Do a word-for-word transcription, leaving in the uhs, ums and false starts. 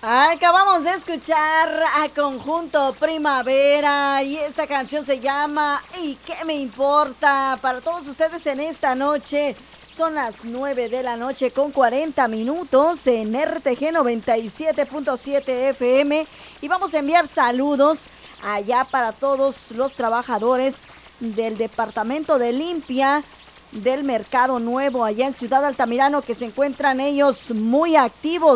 Acabamos de escuchar a Conjunto Primavera y esta canción se llama ¿Y qué me importa? Para todos ustedes en esta noche. Son las nueve de la noche con cuarenta minutos en R T G noventa y siete punto siete F M y vamos a enviar saludos allá para todos los trabajadores del departamento de limpia del Mercado Nuevo allá en Ciudad Altamirano, que se encuentran ellos muy activos